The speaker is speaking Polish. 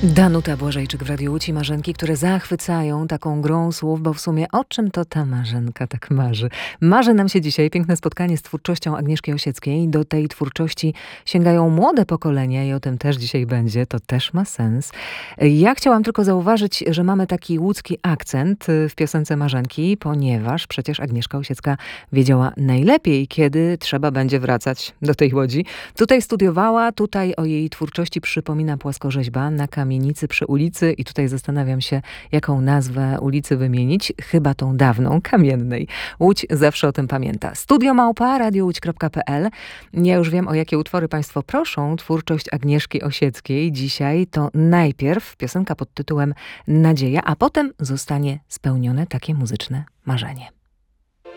Danuta Błażejczyk w Radiu Łódź i marzenki, które zachwycają taką grą słów, bo w sumie o czym to ta marzenka tak marzy? Marzy nam się dzisiaj piękne spotkanie z twórczością Agnieszki Osieckiej. Do tej twórczości sięgają młode pokolenia i o tym też dzisiaj będzie. To też ma sens. Ja chciałam tylko zauważyć, że mamy taki łódzki akcent w piosence Marzenki, ponieważ przecież Agnieszka Osiecka wiedziała najlepiej, kiedy trzeba będzie wracać do tej Łodzi. Tutaj studiowała, tutaj o jej twórczości przypomina płaskorzeźba na kamienicy przy ulicy i tutaj zastanawiam się, jaką nazwę ulicy wymienić. Chyba tą dawną, Kamiennej. Łódź zawsze o tym pamięta. studio@radiołódź.pl. Ja już wiem, o jakie utwory Państwo proszą. Twórczość Agnieszki Osieckiej dzisiaj to najpierw piosenka pod tytułem Nadzieja, a potem zostanie spełnione takie muzyczne marzenie.